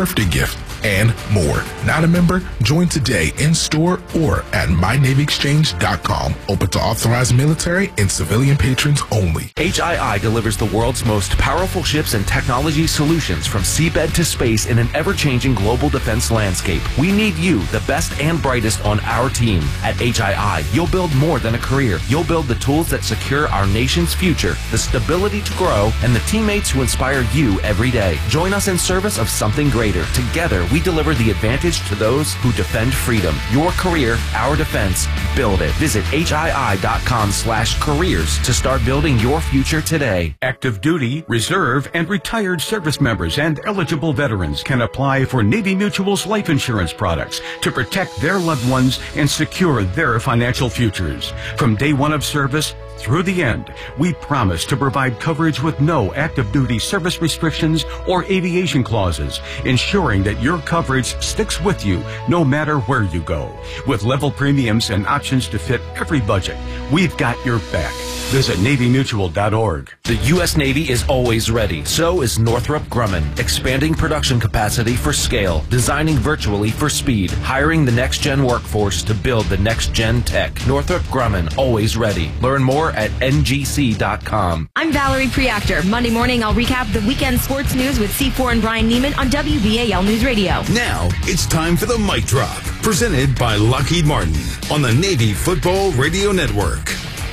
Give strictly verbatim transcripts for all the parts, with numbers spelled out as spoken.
birthday gift, and more. Not a member? Join today in store or at my navy exchange dot com. Open to authorized military and civilian patrons only. H I I delivers the world's most powerful ships and technology solutions from seabed to space in an ever-changing global defense landscape. We need you, the best and brightest, on our team. At H I I, you'll build more than a career. You'll build the tools that secure our nation's future, the stability to grow, and the teammates who inspire you every day. Join us in service of something greater. Together, we deliver the advantage to those who defend freedom. Your career, our defense. Build it. Visit H I I dot com slash careers to start building your future today. Active duty, reserve, and retired service members and eligible veterans can apply for Navy Mutual's life insurance products to protect their loved ones and secure their financial futures. From day one of service through the end, we promise to provide coverage with no active duty service restrictions or aviation clauses, ensuring that your coverage sticks with you no matter where you go. With level premiums and options to fit every budget, we've got your back. Visit Navy Mutual dot org. The U S Navy is always ready. So is Northrop Grumman, expanding production capacity for scale, designing virtually for speed, hiring the next-gen workforce to build the next-gen tech. Northrop Grumman, always ready. Learn more at N G C dot com. I'm Valerie Preactor. Monday morning, I'll recap the weekend sports news with C four and Brian Neiman on W B A L News Radio. Now, it's time for the Mic Drop, presented by Lockheed Martin on the Navy Football Radio Network.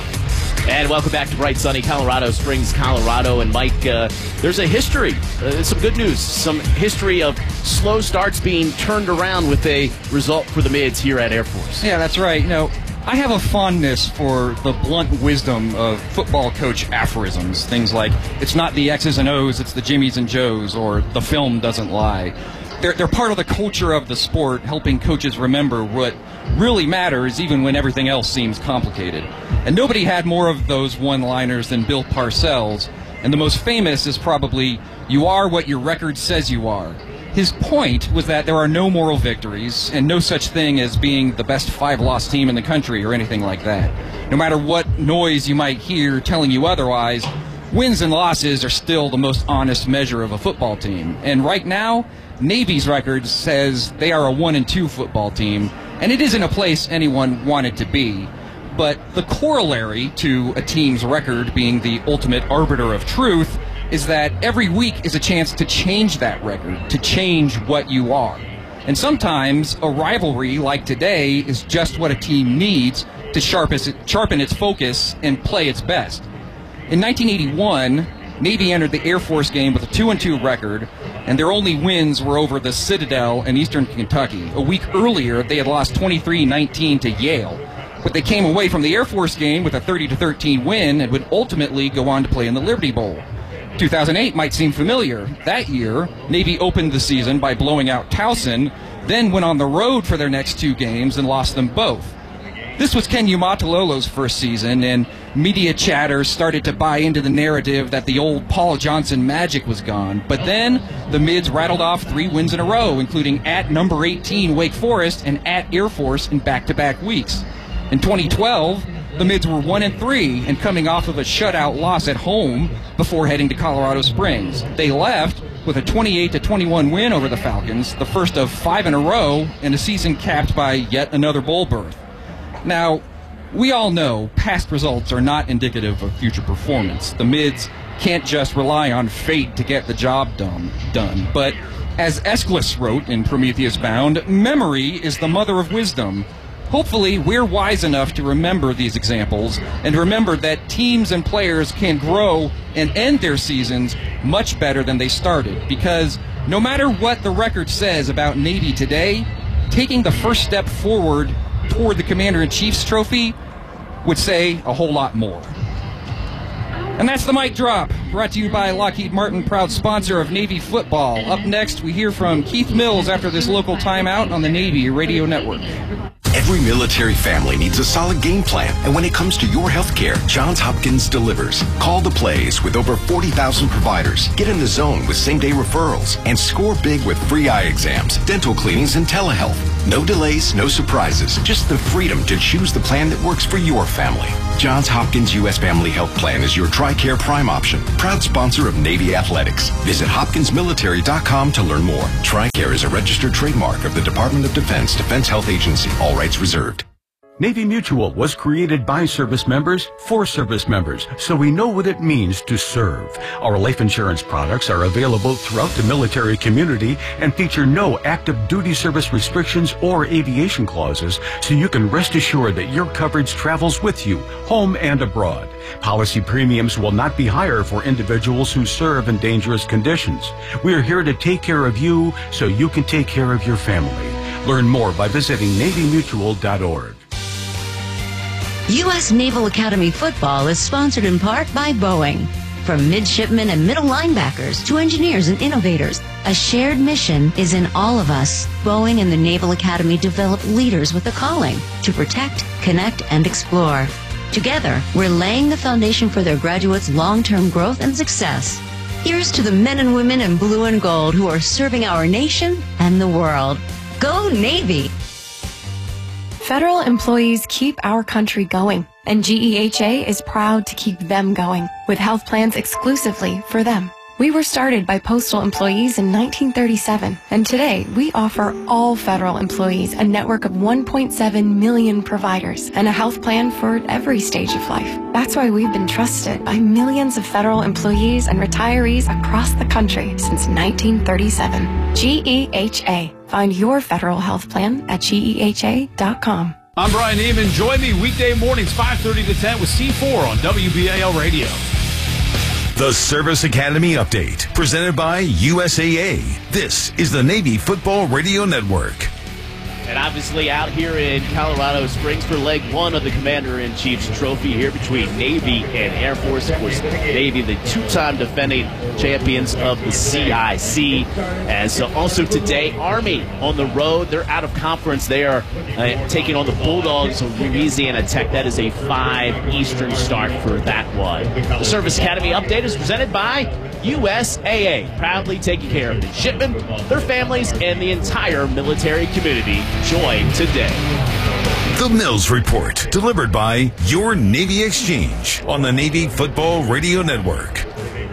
And welcome back to bright, sunny Colorado Springs, Colorado. And Mike, uh, there's a history, uh, some good news, some history of slow starts being turned around with a result for the Mids here at Air Force. Yeah, that's right. You know, I have a fondness for the blunt wisdom of football coach aphorisms. Things like, it's not the X's and O's, it's the Jimmies and Joes, or the film doesn't lie. They're, they're part of the culture of the sport, helping coaches remember what really matters even when everything else seems complicated. And nobody had more of those one-liners than Bill Parcells, and the most famous is probably, you are what your record says you are. His point was that there are no moral victories and no such thing as being the best five-loss team in the country or anything like that. No matter what noise you might hear telling you otherwise, wins and losses are still the most honest measure of a football team. And right now, Navy's record says they are a one and two football team, and it isn't a place anyone wanted to be. But the corollary to a team's record being the ultimate arbiter of truth is that every week is a chance to change that record, to change what you are. And sometimes a rivalry like today is just what a team needs to sharpen its focus and play its best. In nineteen eighty-one, Navy entered the Air Force game with a two and two record, and their only wins were over the Citadel and Eastern Kentucky. A week earlier, they had lost twenty-three nineteen to Yale. But they came away from the Air Force game with a thirty to thirteen win and would ultimately go on to play in the Liberty Bowl. two thousand eight might seem familiar. That year, Navy opened the season by blowing out Towson, then went on the road for their next two games and lost them both. This was Ken Umatalolo's first season, and media chatter started to buy into the narrative that the old Paul Johnson magic was gone. But then the Mids rattled off three wins in a row, including at number eighteen Wake Forest and at Air Force in back-to-back weeks. In twenty twelve, the Mids were one and three and coming off of a shutout loss at home before heading to Colorado Springs. They left with a twenty-eight to twenty-one win over the Falcons, the first of five in a row, and a season capped by yet another bowl berth. Now, we all know past results are not indicative of future performance. The Mids can't just rely on fate to get the job done. done. But as Aeschylus wrote in Prometheus Bound, memory is the mother of wisdom. Hopefully, we're wise enough to remember these examples and remember that teams and players can grow and end their seasons much better than they started. Because no matter what the record says about Navy today, taking the first step forward toward the Commander-in-Chief's trophy would say a whole lot more. And that's the Mic Drop, brought to you by Lockheed Martin, proud sponsor of Navy football. Up next, we hear from Keith Mills after this local timeout on the Navy Radio Network. Every military family needs a solid game plan, and when it comes to your health care, Johns Hopkins delivers. Call the plays with over forty thousand providers. Get in the zone with same-day referrals, and score big with free eye exams, dental cleanings, and telehealth. No delays, no surprises, just the freedom to choose the plan that works for your family. Johns Hopkins U S Family Health Plan is your TRICARE Prime option. Proud sponsor of Navy Athletics. Visit hopkins military dot com to learn more. TRICARE is a registered trademark of the Department of Defense Defense Health Agency. All rights reserved. Navy Mutual was created by service members for service members, so we know what it means to serve. Our life insurance products are available throughout the military community and feature no active duty service restrictions or aviation clauses, so you can rest assured that your coverage travels with you, home and abroad. Policy premiums will not be higher for individuals who serve in dangerous conditions. We are here to take care of you so you can take care of your family. Learn more by visiting navy mutual dot org. U S Naval Academy football is sponsored in part by Boeing. From midshipmen and middle linebackers to engineers and innovators, a shared mission is in all of us. Boeing and the Naval Academy develop leaders with a calling to protect, connect, and explore. Together, we're laying the foundation for their graduates' long-term growth and success. Here's to the men and women in blue and gold who are serving our nation and the world. Go Navy! Federal employees keep our country going, and G E H A is proud to keep them going with health plans exclusively for them. We were started by postal employees in nineteen thirty-seven, and today we offer all federal employees a network of one point seven million providers and a health plan for every stage of life. That's why we've been trusted by millions of federal employees and retirees across the country since nineteen thirty-seven. G E H A. Find your federal health plan at G E H A dot com. I'm Brian Neiman. Join me weekday mornings five thirty to ten with C four on W B A L Radio. The Service Academy Update, presented by U S A A. This is the Navy Football Radio Network. And obviously out here in Colorado Springs for leg one of the Commander-in-Chief's Trophy here between Navy and Air Force. Of course, Navy, the two-time defending champions of the C I C. As uh, also today, Army on the road. They're out of conference. They are uh, taking on the Bulldogs of Louisiana Tech. That is a five Eastern start for that one. The Service Academy Update is presented by U S A A, proudly taking care of the shipmen, their families, and the entire military community. Join today. The Mills Report, delivered by Your Navy Exchange on the Navy Football Radio Network.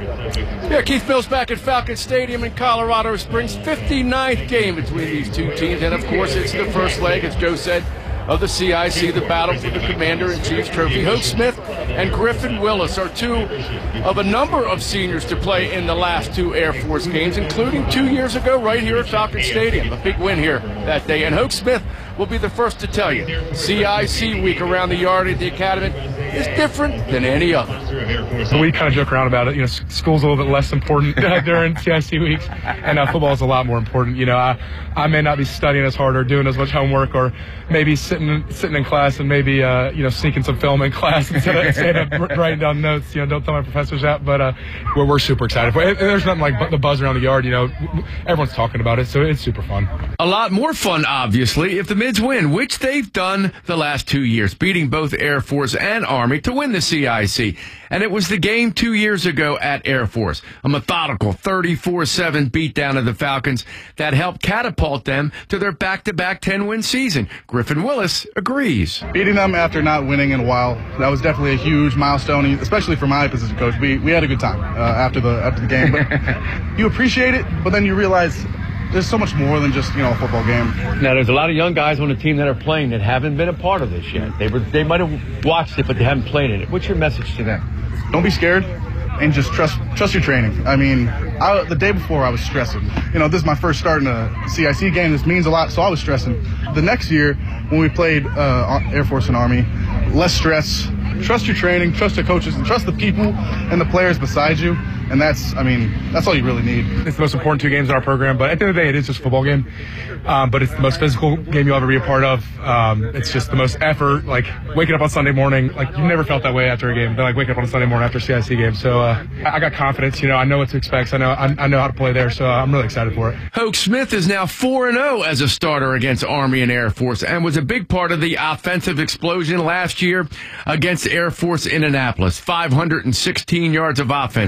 Yeah, Keith Mills back at Falcon Stadium in Colorado Springs. fifty-ninth game between these two teams. And, of course, it's the first leg, as Joe said, of the C I C, the battle for the Commander-in-Chief's Trophy. Hoke Smith and Griffin Willis are two of a number of seniors to play in the last two Air Force games, including two years ago right here at Falcon Stadium. A big win here that day. And Hoke Smith will be the first to tell you, C I C week around the yard at the Academy is different than any other. So we kind of joke around about it. You know, school's a little bit less important during C I C weeks, and uh, football is a lot more important. You know, I, I may not be studying as hard or doing as much homework, or maybe sitting sitting in class and maybe uh, you know sneaking some film in class instead of, instead of writing down notes. You know, don't tell my professors that. But uh, we're we're super excited for it. And there's nothing like the buzz around the yard. You know, everyone's talking about it, so it's super fun. A lot more fun, obviously, if the Mids win, which they've done the last two years, beating both Air Force and Army to win the C I C. And it was the game two years ago at Air Force, a methodical thirty-four seven beatdown of the Falcons that helped catapult them to their back-to-back ten-win season. Griffin Willis agrees. Beating them after not winning in a while, that was definitely a huge milestone, especially for my position coach. We we had a good time uh, after the after the game, but you appreciate it, but then you realize there's so much more than just, you know, a football game. Now, there's a lot of young guys on the team that are playing that haven't been a part of this yet. They were, they might have watched it, but they haven't played in it. What's your message to them? Don't be scared and just trust trust your training. I mean, I, the day before I was stressing. You know, this is my first start in a C I C game. This means a lot, so I was stressing. The next year, when we played uh, Air Force and Army, less stress. Trust your training, trust the coaches, and trust the people and the players beside you. And that's, I mean, that's all you really need. It's the most important two games in our program, but at the end of the day, it is just a football game. Um, but it's the most physical game you'll ever be a part of. Um, it's just the most effort, like waking up on Sunday morning. Like, you've never felt that way after a game, but like waking up on a Sunday morning after a C I C game. So uh, I got confidence. You know, I know what to expect. So I know I, I know how to play there, so I'm really excited for it. Hoke Smith is now four and oh as a starter against Army and Air Force and was a big part of the offensive explosion last year against Air Force in Annapolis. five hundred sixteen yards of offense, three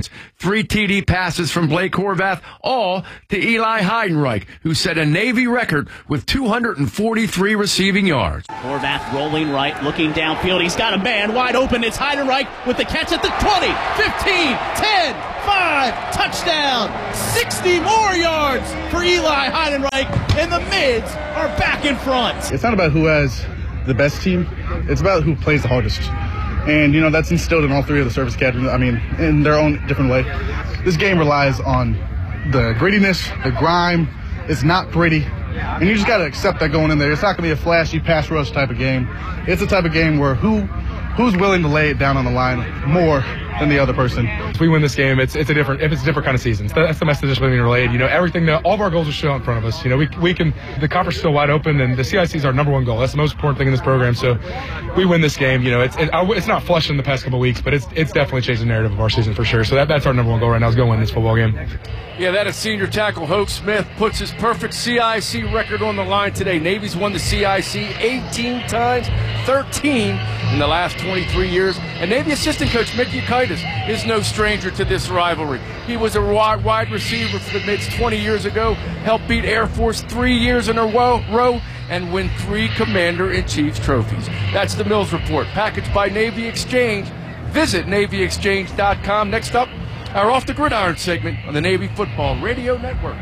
three T D passes from Blake Horvath, all to Eli Heidenreich, who set a Navy record with two hundred forty-three receiving yards. Horvath rolling right, looking downfield. He's got a man wide open. It's Heidenreich with the catch at the twenty, fifteen, ten, five, touchdown, sixty more yards for Eli Heidenreich, and the Mids are back in front. It's not about who has the best team. It's about who plays the hardest. And, you know, that's instilled in all three of the service academies, I mean, in their own different way. This game relies on the grittiness, the grime. It's not pretty. And you just got to accept that going in there. It's not going to be a flashy pass rush type of game. It's a type of game where who who's willing to lay it down on the line more than the other person. If we win this game, it's it's a different if it's a different kind of season. That's the message that's being relayed. You know, everything that all of our goals are still in front of us. You know, we we can the conference is still wide open, and the C I C is our number one goal. That's the most important thing in this program. So, we win this game. You know, it's it, it's not flushed in the past couple of weeks, but it's it's definitely changed the narrative of our season for sure. So that that's our number one goal right now is go win this football game. Yeah, that is senior tackle Hoke Smith puts his perfect C I C record on the line today. Navy's won the C I C eighteen times, thirteen in the last twenty-three years. And Navy assistant coach Mickey Kitis is no stranger to this rivalry. He was a wide receiver for the Mids twenty years ago, helped beat Air Force three years in a row, and win three Commander-in-Chief's trophies. That's the Mills Report, packaged by Navy Exchange. Visit Navy Exchange dot com. Next up, our Off the Gridiron segment on the Navy Football Radio Network.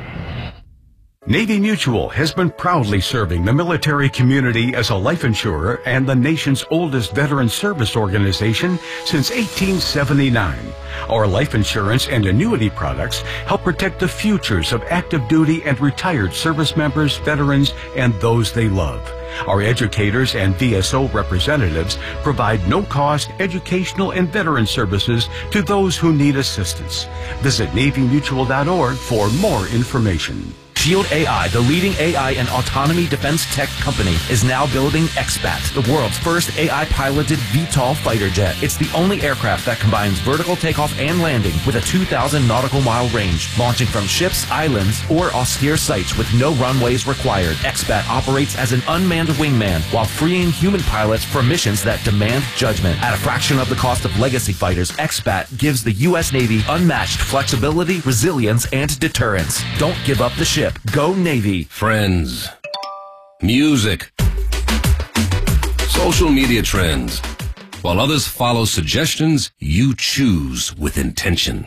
Navy Mutual has been proudly serving the military community as a life insurer and the nation's oldest veteran service organization since eighteen seventy-nine. Our life insurance and annuity products help protect the futures of active duty and retired service members, veterans, and those they love. Our educators and V S O representatives provide no-cost educational and veteran services to those who need assistance. Visit Navy Mutual dot org for more information. Shield A I, the leading A I and autonomy defense tech company, is now building X BAT, the world's first A I-piloted V TOL fighter jet. It's the only aircraft that combines vertical takeoff and landing with a two thousand nautical mile range, launching from ships, islands, or austere sites with no runways required. X BAT operates as an unmanned wingman while freeing human pilots for missions that demand judgment. At a fraction of the cost of legacy fighters, X BAT gives the U S Navy unmatched flexibility, resilience, and deterrence. Don't give up the ship. Go Navy. Friends. Music. Social media trends. While others follow suggestions, you choose with intention.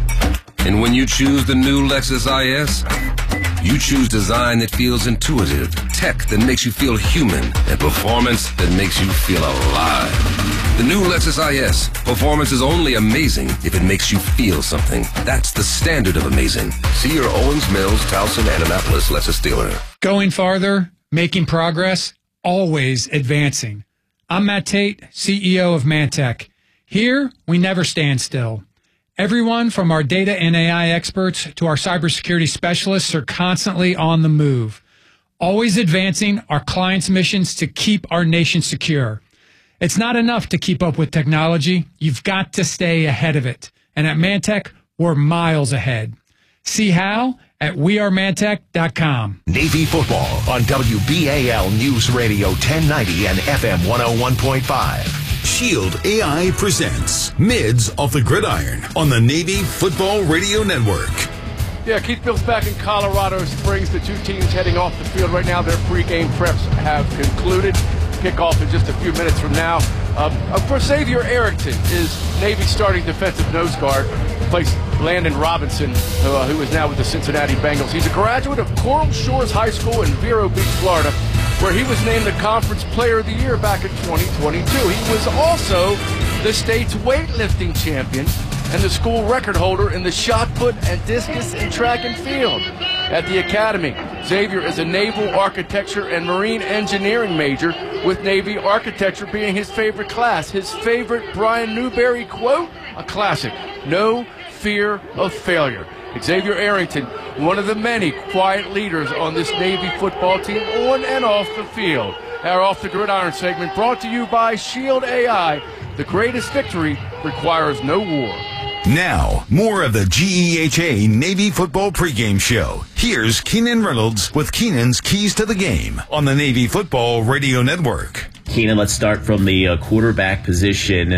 And when you choose the new Lexus I S, you choose design that feels intuitive, tech that makes you feel human, and performance that makes you feel alive. The new Lexus I S. Performance is only amazing if it makes you feel something. That's the standard of amazing. See your Owens Mills, Towson, and Annapolis Lexus dealer. Going farther, making progress, always advancing. I'm Matt Tate, C E O of Mantech. Here, we never stand still. Everyone from our data and A I experts to our cybersecurity specialists are constantly on the move, always advancing our clients' missions to keep our nation secure. It's not enough to keep up with technology. You've got to stay ahead of it. And at Mantech, we're miles ahead. See how? At we are mantech dot com. Navy football on W B A L News Radio ten ninety and F M one oh one point five. Shield A I presents Mids Off the Gridiron on the Navy Football Radio Network. Yeah, Keith Bill's back in Colorado Springs. The two teams heading off the field right now. Their pregame preps have concluded. Kickoff in just a few minutes from now. Um, for Xavier Arrington is Navy starting defensive nose guard. Replaced Landon Robinson, who, uh, who is now with the Cincinnati Bengals. He's a graduate of Coral Shores High School in Vero Beach, Florida, where he was named the Conference Player of the Year back in twenty twenty-two. He was also the state's weightlifting champion and the school record holder in the shot put and discus and track and field. At the Academy, Xavier is a naval architecture and marine engineering major, with Navy architecture being his favorite class. His favorite Brian Newberry quote, a classic, "No fear of failure." Xavier Arrington, one of the many quiet leaders on this Navy football team on and off the field. Our Off the Gridiron segment brought to you by Shield A I. The greatest victory requires no war. Now, more of the G E H A Navy Football Pregame Show. Here's Keenan Reynolds with Keenan's Keys to the Game on the Navy Football Radio Network. Keenan, let's start from the uh, quarterback position.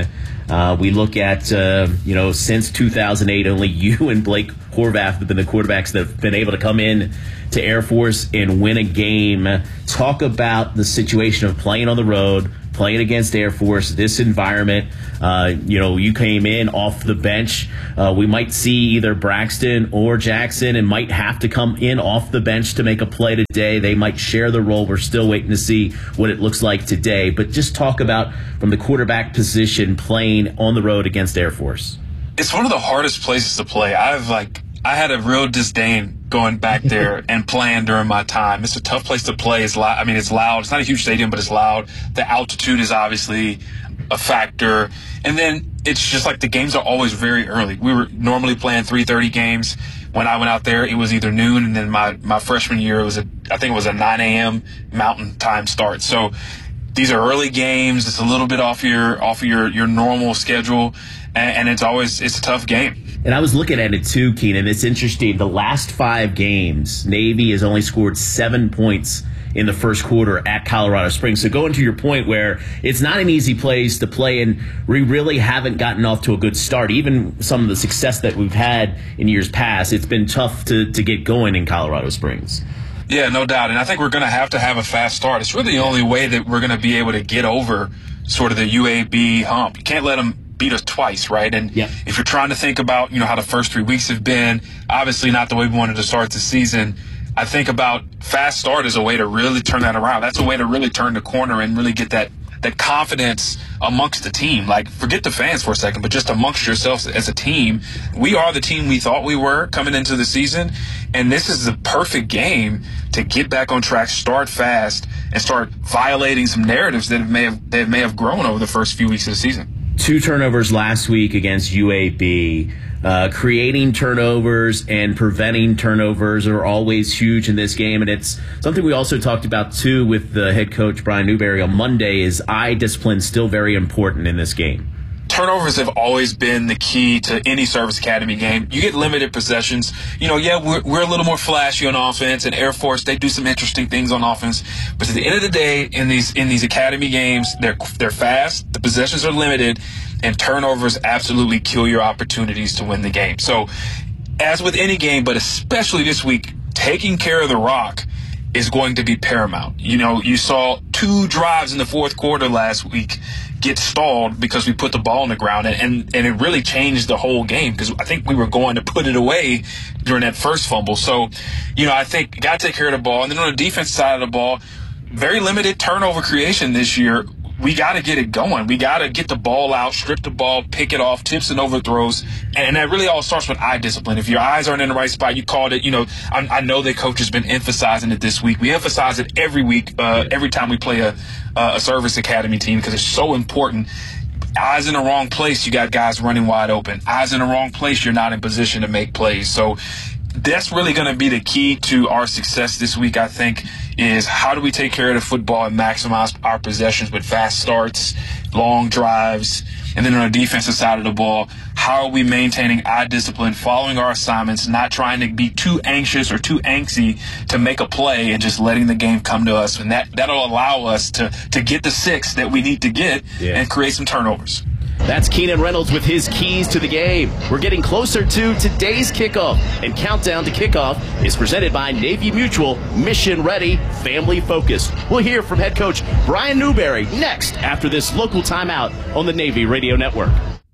Uh, we look at, uh, you know, since two thousand eight, only you and Blake Horvath have been the quarterbacks that have been able to come in to Air Force and win a game. Talk about the situation of playing on the road, playing against Air Force, this environment. Uh, you know, you came in off the bench. Uh, we might see either Braxton or Jackson and might have to come in off the bench to make a play today. They might share the role. We're still waiting to see what it looks like today. But just talk about from the quarterback position playing on the road against Air Force. It's one of the hardest places to play. I've like, I had a real disdain going back there and playing during my time. It's a tough place to play. It's loud. I mean, it's loud. It's not a huge stadium, but it's loud. The altitude is obviously a factor. And then it's just like the games are always very early. We were normally playing three thirty games. When I went out there, it was either noon, and then my, my freshman year, it was a, I think it was a nine a.m. Mountain Time start. So these are early games. It's a little bit off your off of your, your normal schedule, and, and it's always it's a tough game. And I was looking at it too, Keenan. It's interesting. The last five games, Navy has only scored seven points in the first quarter at Colorado Springs. So going to your point where it's not an easy place to play, and we really haven't gotten off to a good start. Even some of the success that we've had in years past, it's been tough to, to get going in Colorado Springs. Yeah, no doubt. And I think we're going to have to have a fast start. It's really the only way that we're going to be able to get over sort of the U A B hump. You can't let them beat us twice, right? And yep. if you're trying to think about, you know, how the first three weeks have been, obviously not the way we wanted to start the season. I think about fast start as a way to really turn that around. That's a way to really turn the corner and really get that that confidence amongst the team. Like, forget the fans for a second, but just amongst yourselves as a team. We are the team we thought we were coming into the season, and this is the perfect game to get back on track, start fast, and start violating some narratives that may have that may have grown over the first few weeks of the season. Two turnovers last week against U A B. Uh, creating turnovers and preventing turnovers are always huge in this game, and it's something we also talked about too with the head coach Brian Newberry on Monday. Is eye discipline still very important in this game? Turnovers have always been the key to any Service Academy game. You get limited possessions. You know, yeah, we're, we're a little more flashy on offense, and Air Force, they do some interesting things on offense. But at the end of the day, in these in these Academy games, they're they're fast, the possessions are limited, and turnovers absolutely kill your opportunities to win the game. So, as with any game, but especially this week, taking care of the rock is going to be paramount. You know, you saw two drives in the fourth quarter last week get stalled because we put the ball on the ground, and, and, and it really changed the whole game because I think we were going to put it away during that first fumble. So, you know, I think you got to take care of the ball. And then on the defense side of the ball, very limited turnover creation this year. We got to get it going. We got to get the ball out, strip the ball, pick it off, tips and overthrows. And that really all starts with eye discipline. If your eyes aren't in the right spot, you called it. You know, I, I know that coach has been emphasizing it this week. We emphasize it every week, uh, every time we play a, a Service Academy team because it's so important. Eyes in the wrong place, you got guys running wide open. Eyes in the wrong place, you're not in position to make plays. So that's really going to be the key to our success this week, I think, is how do we take care of the football and maximize our possessions with fast starts, long drives, and then on the defensive side of the ball, how are we maintaining eye discipline, following our assignments, not trying to be too anxious or too angsty to make a play and just letting the game come to us. And that, that'll allow us to, to get the six that we need to get yeah. and create some turnovers. That's Keenan Reynolds with his keys to the game. We're getting closer to today's kickoff, and Countdown to Kickoff is presented by Navy Mutual, mission ready, family focused. We'll hear from head coach Brian Newberry next after this local timeout on the Navy Radio Network.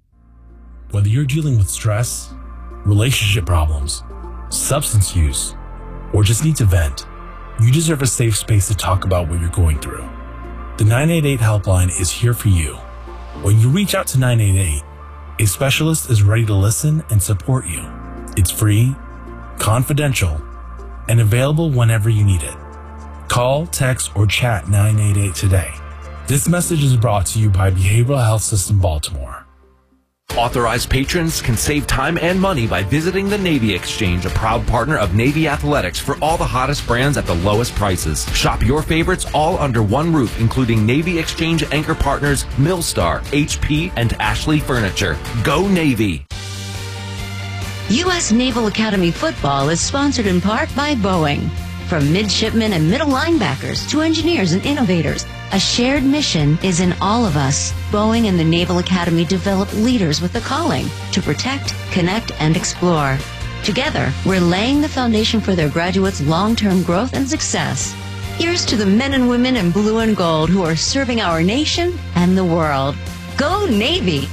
Whether you're dealing with stress, relationship problems, substance use, or just need to vent, you deserve a safe space to talk about what you're going through. The nine eight eight helpline is here for you. When you reach out to nine eight eight, a specialist is ready to listen and support you. It's free, confidential, and available whenever you need it. Call, text, or chat nine eight eight today. This message is brought to you by Behavioral Health System Baltimore. Authorized patrons can save time and money by visiting the Navy Exchange, a proud partner of Navy Athletics, for all the hottest brands at the lowest prices. Shop your favorites all under one roof, including Navy Exchange anchor partners Millstar, H P, and Ashley Furniture. Go Navy! U S Naval Academy football is sponsored in part by Boeing. From midshipmen and middle linebackers to engineers and innovators, A shared mission is in all of us. Boeing and the Naval Academy develop leaders with a calling to protect, connect, and explore. Together, we're laying the foundation for their graduates' long-term growth and success. Here's to the men and women in blue and gold who are serving our nation and the world. Go Navy!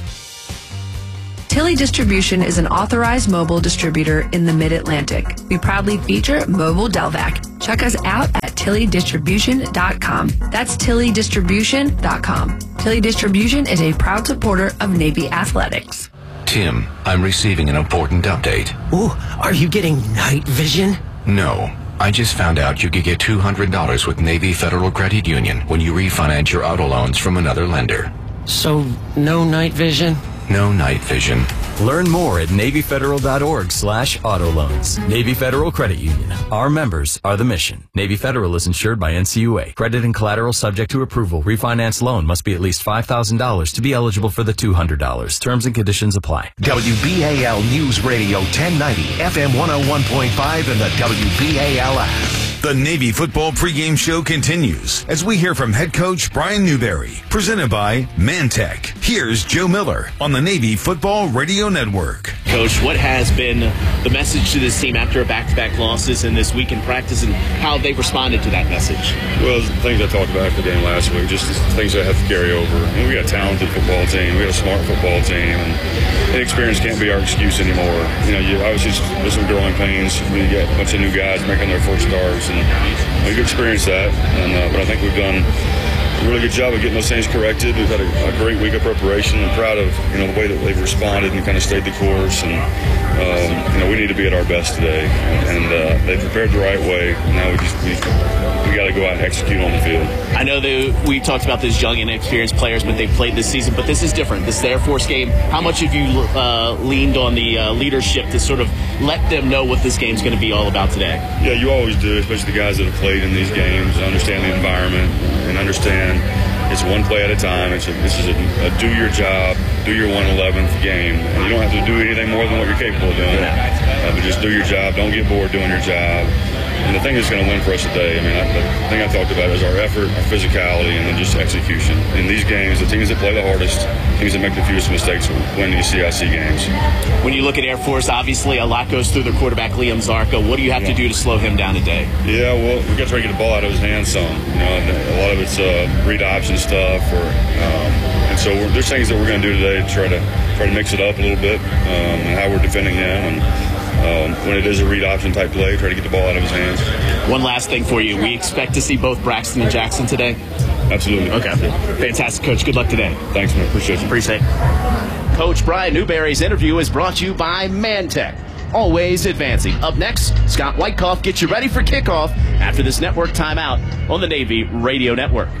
Tilly Distribution is an authorized mobile distributor in the Mid-Atlantic. We proudly feature Mobile Delvac. Check us out at tilly distribution dot com. That's tilly distribution dot com. Tilly Distribution is a proud supporter of Navy athletics. Tim, I'm receiving an important update. Ooh, are you getting night vision? No. I just found out you could get two hundred dollars with Navy Federal Credit Union when you refinance your auto loans from another lender. So, no night vision? No night vision. Learn more at navy federal dot org slash auto loans. Navy Federal Credit Union. Our members are the mission. Navy Federal is insured by N C U A. Credit and collateral subject to approval. Refinance loan must be at least five thousand dollars to be eligible for the two hundred dollars. Terms and conditions apply. W B A L News Radio ten ninety, F M one oh one point five, and the W B A L app. The Navy football pregame show continues as we hear from head coach Brian Newberry, presented by Mantech. Here's Joe Miller on the Navy Football Radio Network. Coach, what has been the message to this team after back-to-back losses in this week in practice, and how they've responded to that message? Well, the things I talked about after the game last week, just things that have to carry over. I mean, we got a talented football team. We got a smart football team, and inexperience can't be our excuse anymore. You know, you obviously there's some growing pains. We got a bunch of new guys making their first starts, and we've experienced that. And uh, but I think we've done a really good job of getting those things corrected. We've had a, a great week of preparation. I'm proud of you know the way that they've responded and kind of stayed the course. And um, you know we need to be at our best today, and, and uh, they prepared the right way. Now we just we, we got to go out and execute on the field. I know that we talked about these young and inexperienced players, but they've played this season. But this is different. This is the Air Force game. How much have you uh, leaned on the uh, leadership to sort of let them know what this game's going to be all about today? Yeah, you always do, especially the guys that have played in these games, understand the environment and understand it's one play at a time. It's a, this is a, a do your job, do your one eleventh game. And you don't have to do anything more than what you're capable of doing. Uh, but just do your job. Don't get bored doing your job. And the thing that's going to win for us today, I mean, I, the thing I talked about is our effort, our physicality, and then just execution. In these games, the teams that play the hardest, teams that make the fewest mistakes win these C I C games. When you look at Air Force, obviously a lot goes through their quarterback, Liam Zarka. What do you have yeah. to do to slow him down today? Yeah, well, we've got to try to get the ball out of his hands some. You know, a lot of it's uh, read option stuff, or um, and so we're, there's things that we're going to do today to try to try to mix it up a little bit, um, and how we're defending him. And Um, when it is a read option type play, try to get the ball out of his hands. One last thing for you. We expect to see both Braxton and Jackson today? Absolutely. Okay. Fantastic, Coach. Good luck today. Thanks, man. Appreciate you. Appreciate it. Coach Brian Newberry's interview is brought to you by Mantech. Always advancing. Up next, Scott Whitecoff gets you ready for kickoff after this network timeout on the Navy Radio Network.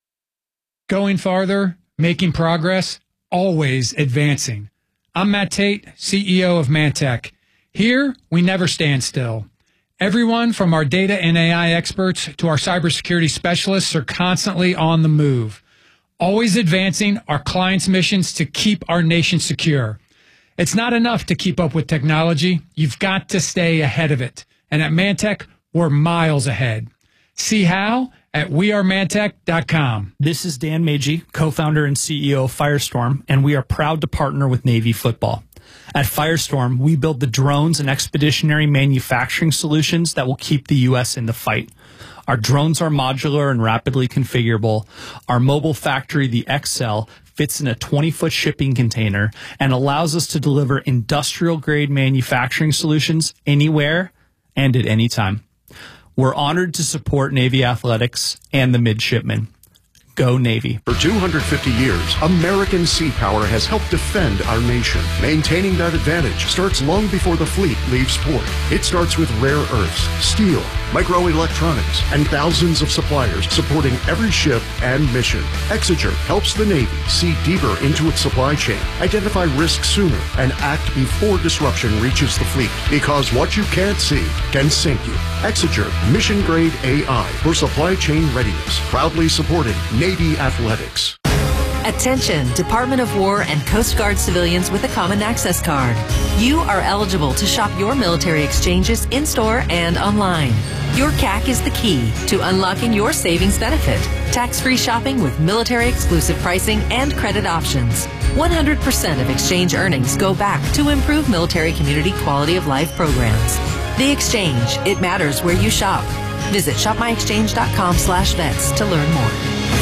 Going farther, making progress, always advancing. I'm Matt Tate, C E O of Mantech. Here, we never stand still. Everyone from our data and A I experts to our cybersecurity specialists are constantly on the move, always advancing our clients' missions to keep our nation secure. It's not enough to keep up with technology. You've got to stay ahead of it. And at Mantech, we're miles ahead. See how? At we are mantech dot com. This is Dan Magee, co-founder and C E O of Firestorm, and we are proud to partner with Navy Football. At Firestorm, we build the drones and expeditionary manufacturing solutions that will keep the U S in the fight. Our drones are modular and rapidly configurable. Our mobile factory, the X L, fits in a twenty-foot shipping container and allows us to deliver industrial-grade manufacturing solutions anywhere and at any time. We're honored to support Navy athletics and the midshipmen. Go Navy. For two hundred fifty years, American sea power has helped defend our nation. Maintaining that advantage starts long before the fleet leaves port. It starts with rare earths, steel, microelectronics, and thousands of suppliers supporting every ship and mission. Exeger helps the Navy see deeper into its supply chain, identify risks sooner, and act before disruption reaches the fleet. Because what you can't see can sink you. Exeger, mission-grade A I for supply chain readiness. Proudly supporting Navy athletics. Attention, Department of War and Coast Guard civilians with a Common Access Card. You are eligible to shop your military exchanges in-store and online. Your C A C is the key to unlocking your savings benefit. Tax-free shopping with military-exclusive pricing and credit options. one hundred percent of exchange earnings go back to improve military community quality of life programs. The Exchange. It matters where you shop. Visit shopmyexchange.com slash vets to learn more.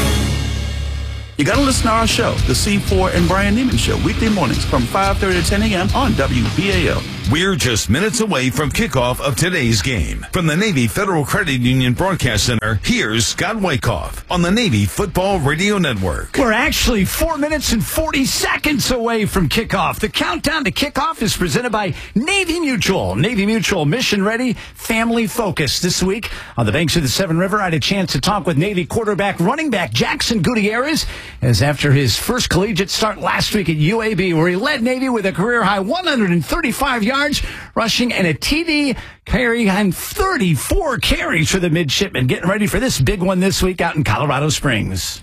You got to listen to our show, The C four and Brian Neiman Show, weekday mornings from five thirty to ten a.m. on W B A L. We're just minutes away from kickoff of today's game. From the Navy Federal Credit Union Broadcast Center, here's Scott Wyckoff on the Navy Football Radio Network. We're actually four minutes and forty seconds away from kickoff. The countdown to kickoff is presented by Navy Mutual. Navy Mutual, mission ready, family focused. This week on the banks of the Severn River, I had a chance to talk with Navy quarterback running back Jackson Gutierrez, as after his first collegiate start last week at U A B, where he led Navy with a career high one hundred thirty-five yards rushing and a T D carry and thirty-four carries for the midshipmen, getting ready for this big one this week out in Colorado Springs.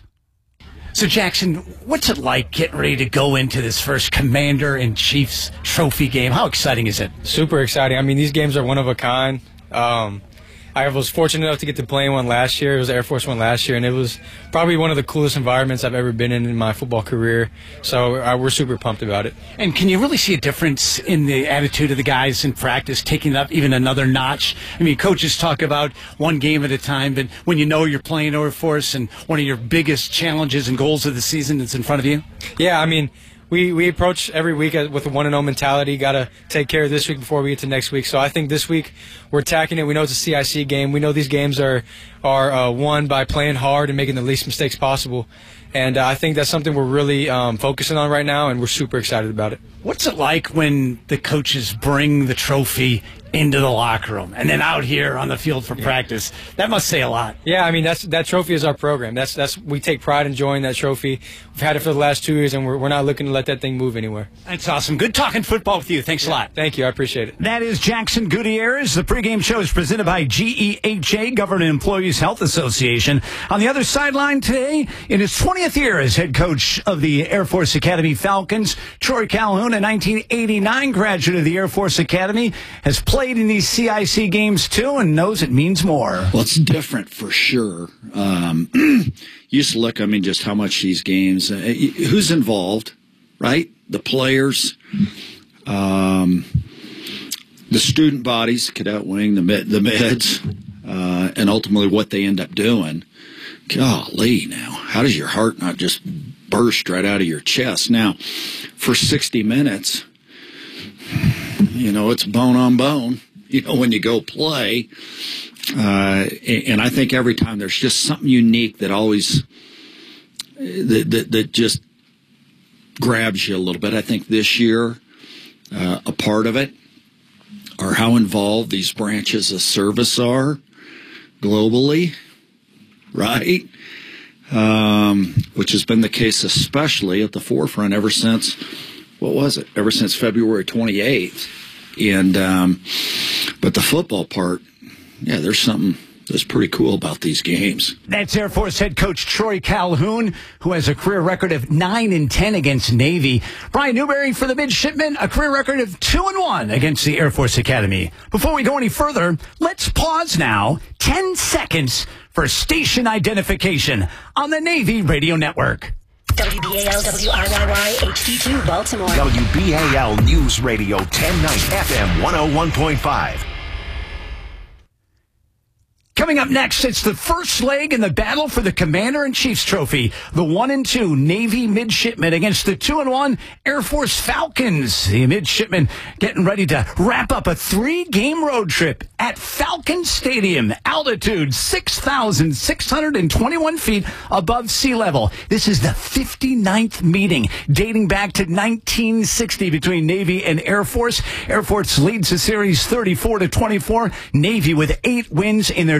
So, Jackson, what's it like getting ready to go into this first Commander-in-Chief's Trophy game? How exciting is it? Super exciting. I mean, these games are one of a kind. Um, I was fortunate enough to get to play in one last year. It was the Air Force one last year, and it was probably one of the coolest environments I've ever been in in my football career. So uh, we're super pumped about it. And can you really see a difference in the attitude of the guys in practice, taking it up even another notch? I mean, coaches talk about one game at a time, but when you know you're playing Air Force and one of your biggest challenges and goals of the season is in front of you? Yeah, I mean, We we approach every week with a one and oh mentality. Got to take care of this week before we get to next week. So I think this week we're attacking it. We know it's a C I C game. We know these games are are uh, won by playing hard and making the least mistakes possible. And uh, I think that's something we're really um, focusing on right now, and we're super excited about it. What's it like when the coaches bring the trophy into the locker room and then out here on the field for yeah. practice? That must say a lot. Yeah, I mean, that's that trophy is our program. That's that's we take pride in enjoying that trophy. We've had it for the last two years, and we're, we're not looking to let that thing move anywhere. That's awesome. Good talking football with you. Thanks yeah. a lot. Thank you. I appreciate it. That is Jackson Gutierrez. The pregame show is presented by G E H A, Government Employees Health Association. On the other sideline today, in his twentieth year as head coach of the Air Force Academy Falcons, Troy Calhoun, a nineteen eighty-nine graduate of the Air Force Academy, has played in these C I C games too and knows it means more. Well, it's different for sure. Um, you used to look, I mean, just how much these games, uh, who's involved, right? The players, um, the student bodies, cadet wing, the mid, the mids, uh, and ultimately what they end up doing. Golly, now, how does your heart not just burst right out of your chest? Now, for sixty minutes, you know, it's bone on bone, you know, when you go play. Uh, and I think every time there's just something unique that always, that, that, that just grabs you a little bit. I think this year, uh, a part of it are how involved these branches of service are globally, right? Um, which has been the case especially at the forefront ever since, what was it? Ever since February twenty-eighth. And, um, but the football part, yeah, there's something that's pretty cool about these games. That's Air Force head coach Troy Calhoun, who has a career record of nine and ten against Navy. Brian Newberry for the midshipmen, a career record of two and one against the Air Force Academy. Before we go any further, let's pause now, ten seconds for station identification on the Navy Radio Network. W B A L W I Y Y H D two Baltimore. W B A L News Radio ten ninety F M one oh one point five. Coming up next, it's the first leg in the battle for the Commander-in-Chief's Trophy. The one and two Navy midshipmen against the two and one Air Force Falcons. The midshipmen getting ready to wrap up a three-game road trip at Falcon Stadium, altitude six thousand six hundred twenty-one feet above sea level. This is the fifty-ninth meeting dating back to nineteen sixty between Navy and Air Force. Air Force leads the series thirty-four to twenty-four. Navy with eight wins in their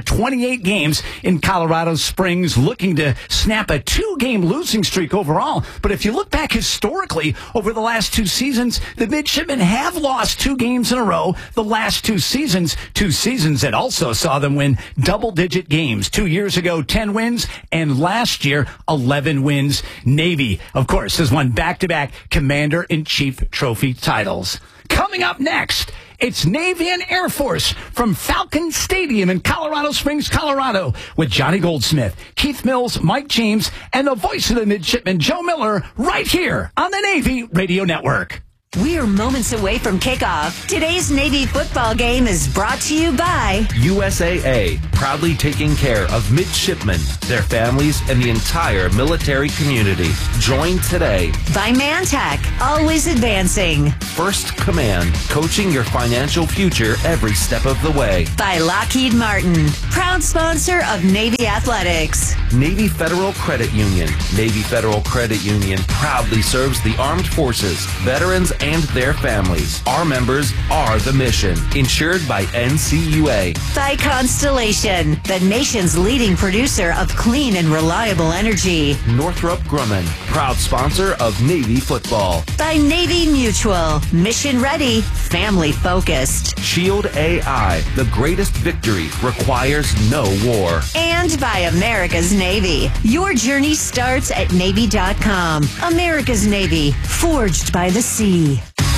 twenty-eight games in Colorado Springs, looking to snap a two-game losing streak overall. But if you look back historically over the last two seasons, the Midshipmen have lost two games in a row the last two seasons, two seasons that also saw them win double-digit games. Two years ago, ten wins, and last year, eleven wins. Navy, of course, has won back-to-back Commander-in-Chief trophy titles. Coming up next, it's Navy and Air Force from Falcon Stadium in Colorado Springs, Colorado, with Johnny Goldsmith, Keith Mills, Mike James, and the voice of the midshipman, Joe Miller, right here on the Navy Radio Network. We're moments away from kickoff. Today's Navy football game is brought to you by U S A A, proudly taking care of midshipmen, their families, and the entire military community. Join today. By Mantech, always advancing. First Command, coaching your financial future every step of the way. By Lockheed Martin, proud sponsor of Navy Athletics. Navy Federal Credit Union. Navy Federal Credit Union proudly serves the armed forces, veterans, and their families. Our members are the mission. Insured by N C U A. By Constellation, the nation's leading producer of clean and reliable energy. Northrop Grumman, proud sponsor of Navy football. By Navy Mutual, mission ready, family focused. Shield A I, the greatest victory requires no war. And by America's Navy. Your journey starts at Navy dot com. America's Navy, forged by the sea.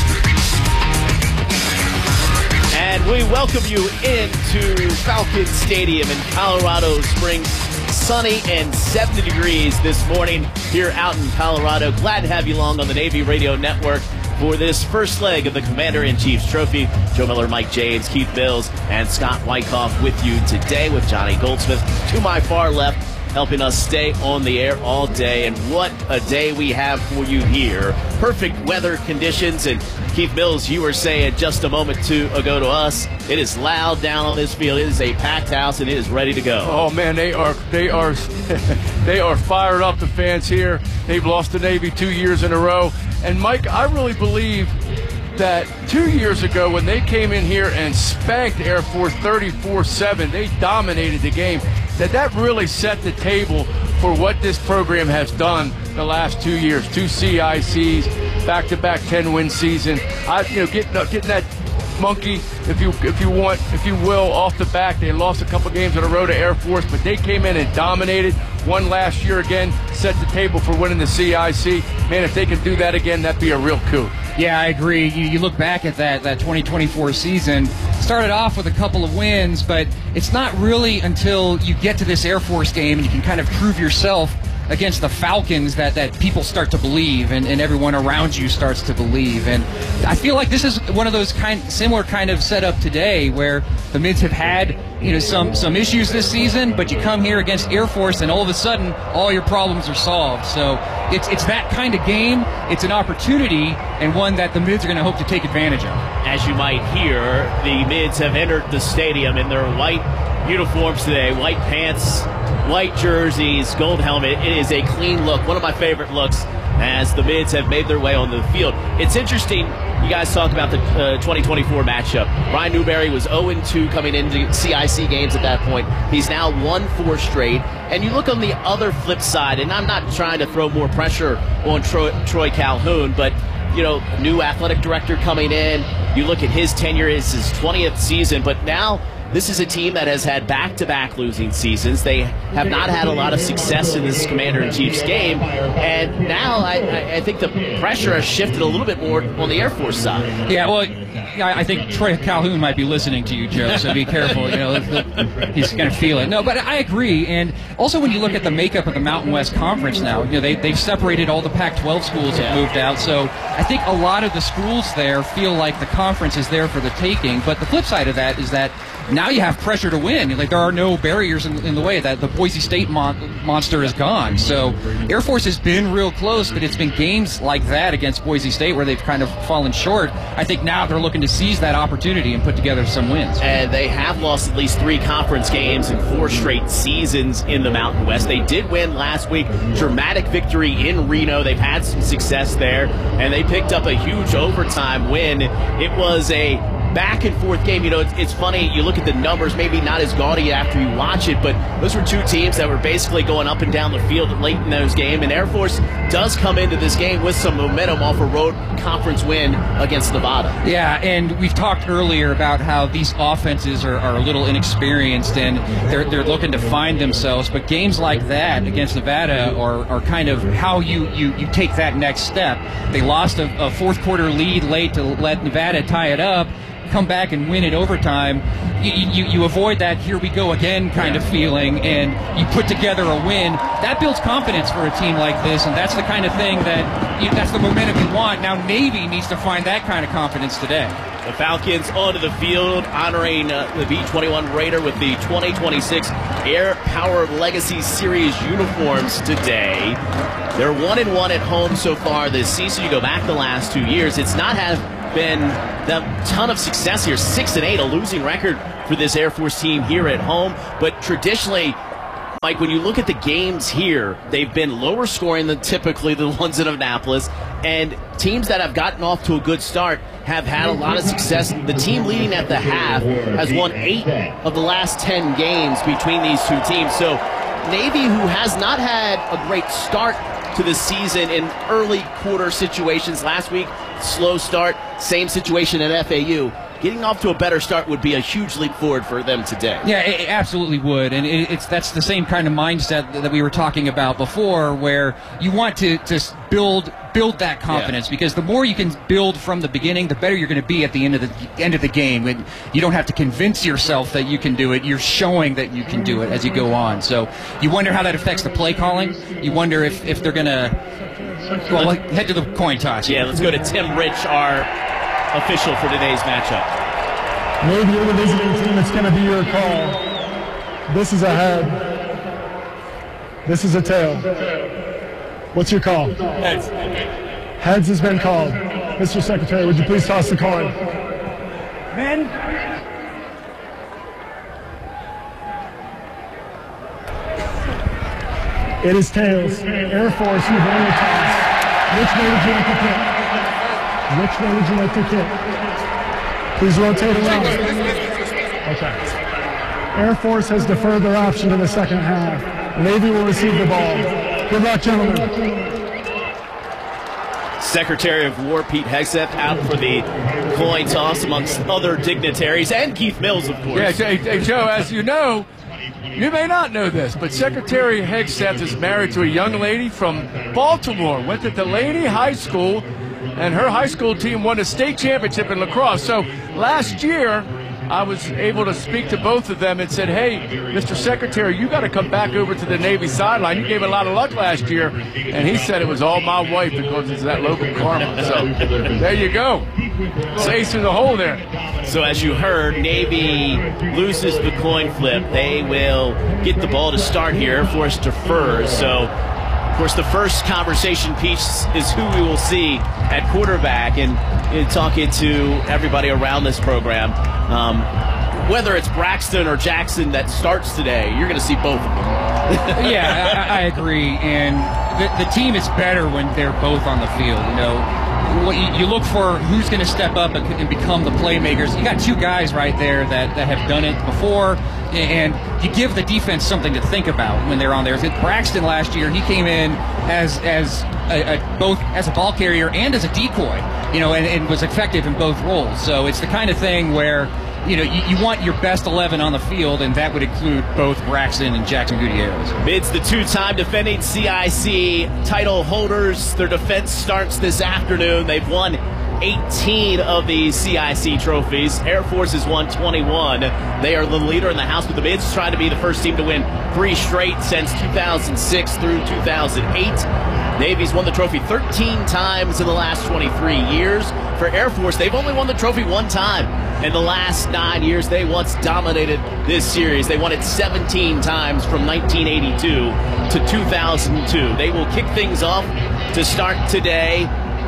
And we welcome you into Falcon Stadium in Colorado Springs. Sunny and seventy degrees this morning here out in Colorado. Glad to have you along on the Navy Radio Network for this first leg of the Commander-in-Chief's Trophy. Joe Miller, Mike James, Keith Mills, and Scott Wyckoff with you today with Johnny Goldsmith to my far left, helping us stay on the air all day. And what a day we have for you here. Perfect weather conditions. And Keith Mills, you were saying just a moment to, ago to us, it is loud down on this field. It is a packed house, and it is ready to go. Oh, man, they are they are, they are fired up, the fans here. They've lost to Navy two years in a row. And, Mike, I really believe that two years ago when they came in here and spanked Air Force thirty-four seven, they dominated the game, that that really set the table for what this program has done the last two years. Two C I Cs, back-to-back ten-win season. I, you know, getting, uh, getting that monkey, if you if you want, if you will, off the back. They lost a couple games in a row to Air Force, but they came in and dominated. Won last year again, set the table for winning the C I C. Man, if they can do that again, that'd be a real coup. Yeah, I agree. You, you look back at that that twenty twenty-four season, started off with a couple of wins, but it's not really until you get to this Air Force game and you can kind of prove yourself against the Falcons that, that people start to believe and, and everyone around you starts to believe. And I feel like this is one of those kind similar kind of setup today where the Mids have had, you know, some some issues this season, but you come here against Air Force and all of a sudden all your problems are solved. So it's it's that kind of game. It's an opportunity and one that the Mids are going to hope to take advantage of. As you might hear, the Mids have entered the stadium in their white uniforms today, white pants, white jerseys, gold helmet. It is a clean look, one of my favorite looks as the Mids have made their way on the field. It's interesting, you guys talk about the uh, twenty twenty-four matchup. Ryan Newberry was oh and two coming into C I C games at that point. He's now won four straight. And you look on the other flip side, and I'm not trying to throw more pressure on Troy, Troy Calhoun, but you know, new athletic director coming in. You look at his tenure, it's his twentieth season, but now this is a team that has had back-to-back losing seasons. They have not had a lot of success in this Commander-in-Chief's game. And now I, I think the pressure has shifted a little bit more on the Air Force side. Yeah, well, I think Troy Calhoun might be listening to you, Joe, so be careful. You know, he's going to feel it. No, but I agree. And also when you look at the makeup of the Mountain West Conference now, you know, they, they've separated all the Pac twelve schools that moved out. So I think a lot of the schools there feel like the conference is there for the taking. But the flip side of that is that now you have pressure to win. Like, there are no barriers in, in the way that the Boise State mon- monster is gone. So Air Force has been real close, but it's been games like that against Boise State where they've kind of fallen short. I think now they're looking to seize that opportunity and put together some wins. And they have lost at least three conference games in four straight seasons in the Mountain West. They did win last week. Dramatic victory in Reno. They've had some success there, and they picked up a huge overtime win. It was a back and forth game. You know, it's, it's funny, you look at the numbers, maybe not as gaudy after you watch it, but those were two teams that were basically going up and down the field late in those games, and Air Force does come into this game with some momentum off a road conference win against Nevada. Yeah, and we've talked earlier about how these offenses are, are a little inexperienced and they're they're looking to find themselves, but games like that against Nevada are, are kind of how you, you, you take that next step. They lost a, a fourth quarter lead late to let Nevada tie it up, come back and win in overtime. You, you, you avoid that here we go again kind of feeling, and you put together a win. That builds confidence for a team like this, and that's the kind of thing that you, that's the momentum you want. Now Navy needs to find that kind of confidence today. The Falcons onto the field honoring uh, the B twenty-one Raider with the twenty twenty-six Air Power Legacy Series uniforms today. They're one and one at home so far this season. You go back the last two years, it's not have been a ton of success here. Six and eight, a losing record for this Air Force team here at home. But traditionally, Mike, when you look at the games here, they've been lower scoring than typically the ones in Annapolis. And teams that have gotten off to a good start have had a lot of success. The team leading at the half has won eight of the last ten games between these two teams. So Navy, who has not had a great start to the season in early quarter situations last week, slow start, same situation at F A U. Getting off to a better start would be a huge leap forward for them today. Yeah, it absolutely would, and it, it's that's the same kind of mindset that we were talking about before, where you want to just build build that confidence, yeah. Because the more you can build from the beginning, the better you're going to be at the end of the end of the game. And you don't have to convince yourself that you can do it; you're showing that you can do it as you go on. So you wonder how that affects the play calling. You wonder if if they're going to well head to the coin toss. Yeah, let's go to Tim Rich, our official for today's matchup. Maybe you're the visiting team, it's going to be your call. This is a head. This is a tail. What's your call? Heads. Heads has been called. Mister Secretary, would you please toss the coin? Men. It is tails. Air Force, you've won the toss. Which way would you like to kick? Which way would you like to kick? Please rotate around. Okay. Air Force has deferred their option to the second half. Navy will receive the ball. Good luck, gentlemen. Secretary of War Pete Hegseth out for the coin toss amongst other dignitaries, and Keith Mills, of course. Yeah, hey, Joe, as you know, you may not know this, but Secretary Hegseth is married to a young lady from Baltimore, went to Delaney High School, and her high school team won a state championship in lacrosse. So last year, I was able to speak to both of them and said, hey, Mister Secretary, you got to come back over to the Navy sideline. You gave a lot of luck last year. And he said it was all my wife because it's that local karma. So there you go. Safe in the hole there. So as you heard, Navy loses the coin flip. They will get the ball to start here. Air Force defers. So, of course, the first conversation piece is who we will see at quarterback. And in talking to everybody around this program, um, whether it's Braxton or Jackson that starts today, you're going to see both of them. Yeah, I, I agree. And the, the team is better when they're both on the field. You know, what you, you look for who's going to step up and, and become the playmakers. You got two guys right there that, that have done it before, and you give the defense something to think about when they're on there. Braxton last year, he came in as as a, a, both as a ball carrier and as a decoy, you know, and, and was effective in both roles. So it's the kind of thing where, you know, you, you want your best eleven on the field, and that would include both Braxton and Jackson Gutierrez. Mids, the two-time defending C I C title holders. Their defense starts this afternoon. They've won eighteen of the C I C trophies. Air Force has won twenty-one. They are the leader in the house, with the Mids trying to be the first team to win three straight since two thousand six through two thousand eight. Navy's won the trophy thirteen times in the last twenty-three years. For Air Force, they've only won the trophy one time in the last nine years. They once dominated this series. They won it seventeen times from nineteen eighty-two to two thousand two. They will kick things off to start today.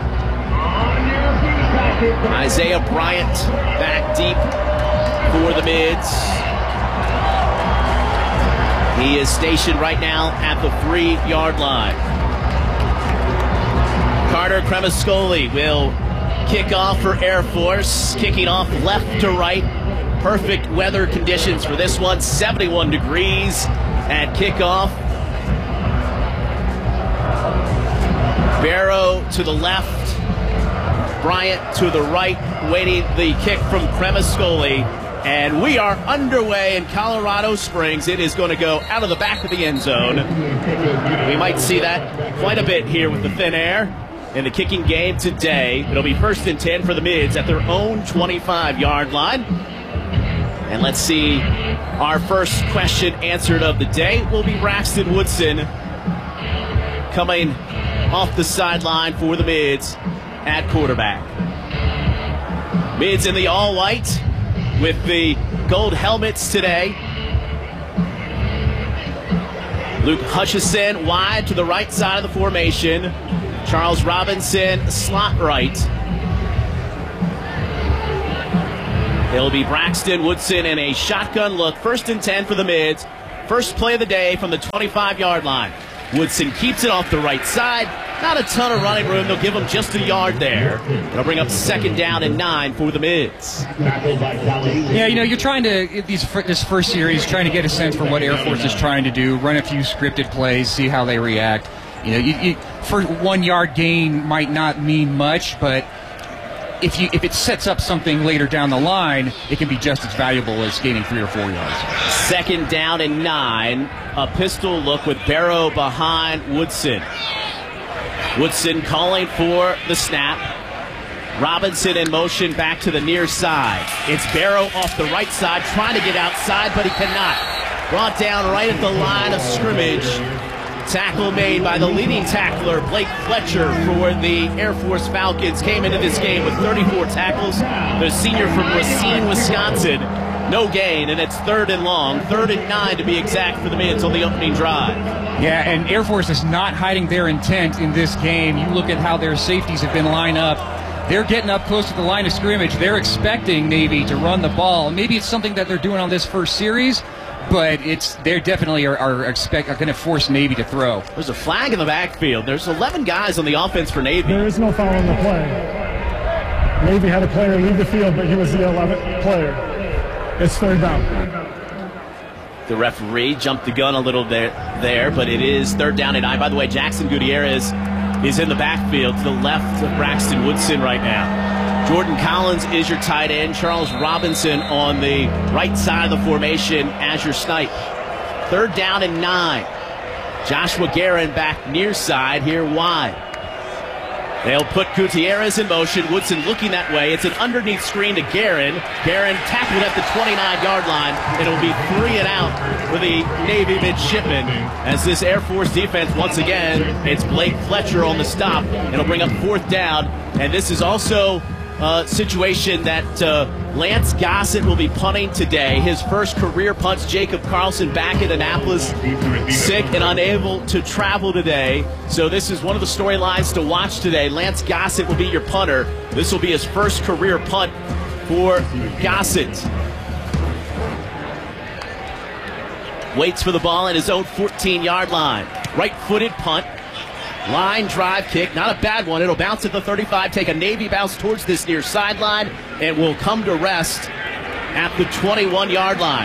Isaiah Bryant back deep for the Mids. He is stationed right now at the three-yard line. Carter Cremascoli will kickoff for Air Force, kicking off left to right. Perfect weather conditions for this one, seventy-one degrees at kickoff. Barrow to the left, Bryant to the right, waiting the kick from Cremascoli. And we are underway in Colorado Springs. It is going to go out of the back of the end zone. We might see that quite a bit here with the thin air in the kicking game today. It'll be first and ten for the Mids at their own twenty-five-yard line. And let's see our first question answered of the day will be Braxton Woodson coming off the sideline for the Mids at quarterback. Mids in the all-white with the gold helmets today. Luke Hutchison wide to the right side of the formation. Charles Robinson slot right. It'll be Braxton Woodson in a shotgun look. First and ten for the Mids. First play of the day from the twenty-five-yard line. Woodson keeps it off the right side. Not a ton of running room. They'll give him just a yard there. It'll bring up second down and nine for the Mids. Yeah, you know, you're trying to, these, this first series, trying to get a sense for what Air Force is trying to do, run a few scripted plays, see how they react. You know, you, you, for one yard gain might not mean much, but if you if it sets up something later down the line, it can be just as valuable as gaining three or four yards. Second down and nine. A pistol look with Barrow behind Woodson. Woodson calling for the snap. Robinson in motion back to the near side. It's Barrow off the right side, trying to get outside, but he cannot. Brought down right at the line of scrimmage. Tackle made by the leading tackler, Blake Fletcher, for the Air Force Falcons. Came into this game with thirty-four tackles. The senior from Racine, Wisconsin. No gain, and it's third and long. Third and nine to be exact for the Mids on the opening drive. Yeah, and Air Force is not hiding their intent in this game. You look at how their safeties have been lined up. They're getting up close to the line of scrimmage. They're expecting Navy to run the ball. Maybe it's something that they're doing on this first series, but it's they definitely are, are expect are going to force Navy to throw. There's a flag in the backfield. There's eleven guys on the offense for Navy. There is no foul on the play. Navy had a player leave the field, but he was the eleventh player. It's third down. The referee jumped the gun a little bit there, but it is third down and nine. By the way, Jackson Gutierrez is in the backfield to the left of Braxton Woodson right now. Jordan Collins is your tight end. Charles Robinson on the right side of the formation as your snipe. Third down and nine. Joshua Guerin back near side here wide. They'll put Gutierrez in motion. Woodson looking that way. It's an underneath screen to Guerin. Guerin tackled at the twenty-nine-yard line. It'll be three and out for the Navy midshipmen. As this Air Force defense, once again, it's Blake Fletcher on the stop. It'll bring up fourth down. And this is also a situation that uh, Lance Gossett will be punting today. His first career punts. Jacob Carlson back at Annapolis, sick and unable to travel today. So this is one of the storylines to watch today. Lance Gossett will be your punter. This will be his first career punt for Gossett. Waits for the ball at his own fourteen-yard line. Right-footed punt. Line drive kick, not a bad one. It'll bounce at the thirty-five, take a Navy bounce towards this near sideline, and will come to rest at the twenty-one-yard line.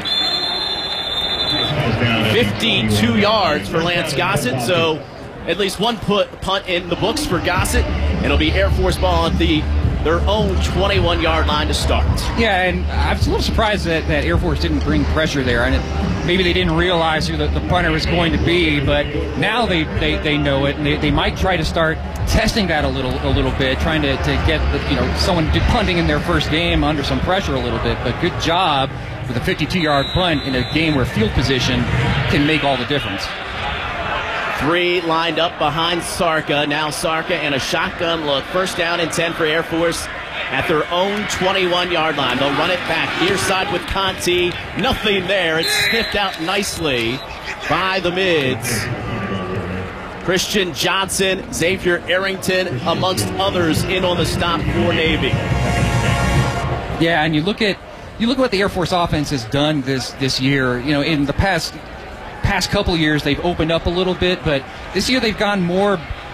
fifty-two yards for Lance Gossett, so at least one put, punt in the books for Gossett. It'll be Air Force ball at the their own twenty-one-yard line to start. Yeah, and I was a little surprised that, that Air Force didn't bring pressure there. And it, maybe they didn't realize who the, the punter was going to be, but now they, they, they know it, and they, they might try to start testing that a little a little bit, trying to, to get the, you know someone punting in their first game under some pressure a little bit. But good job with a fifty-two-yard punt in a game where field position can make all the difference. Three lined up behind Sarka. Now Sarka and a shotgun look. First down and ten for Air Force at their own twenty-one-yard line. They'll run it back near side with Conti. Nothing there. It's sniffed out nicely by the Mids. Christian Johnson, Xavier Arrington, amongst others, in on the stop for Navy. Yeah, and you look at you look at what the Air Force offense has done this this year. You know, in the past past couple years, they've opened up a little bit, but this year they've gone more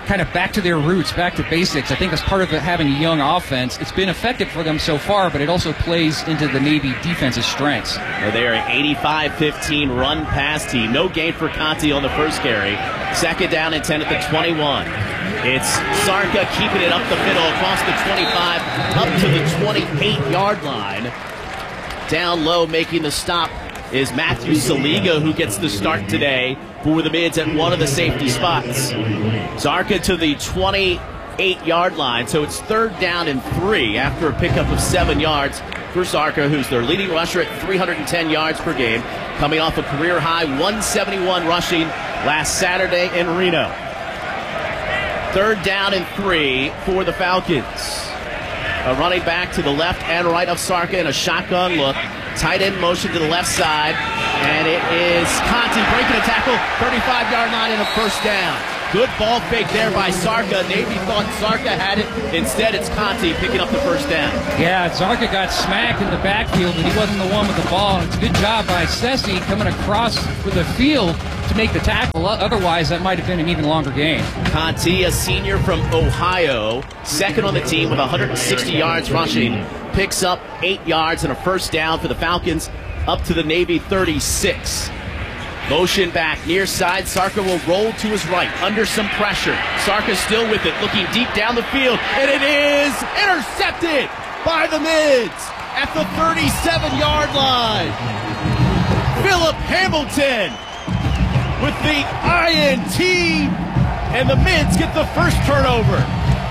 kind of back to their roots, back to basics. I think that's part of it, having a young offense. It's been effective for them so far, but it also plays into the Navy defense's strengths. Well, they are an eighty-five fifteen run-pass team. No gain for Conti on the first carry. Second down and ten at the twenty-one. It's Sarka keeping it up the middle across the twenty-five, up to the twenty-eight-yard line. Down low, making the stop, is Matthew Saliga, who gets the start today for the Mids at one of the safety spots. Zarka to the twenty-eight-yard line, so it's third down and three after a pickup of seven yards for Zarka, who's their leading rusher at three hundred ten yards per game, coming off a career-high one seventy-one rushing last Saturday in Reno. Third down and three for the Falcons. A running back to the left and right of Sarka in a shotgun look. Tight end motion to the left side, and it is Conti breaking a tackle, thirty-five-yard line and a first down. Good ball fake there by Sarka. Navy thought Sarka had it. Instead, it's Conti picking up the first down. Yeah, Sarka got smacked in the backfield, and he wasn't the one with the ball. And it's a good job by Sessi coming across for the field to make the tackle. Otherwise, that might have been an even longer game. Conti, a senior from Ohio, second on the team with one hundred sixty yards rushing, picks up eight yards and a first down for the Falcons, up to the Navy thirty-six. Motion back near side. Sarka will roll to his right under some pressure. Sarka still with it, looking deep down the field, and it is intercepted by the Mids at the thirty-seven-yard line. Philip Hamilton with the I N T, and the Mids get the first turnover.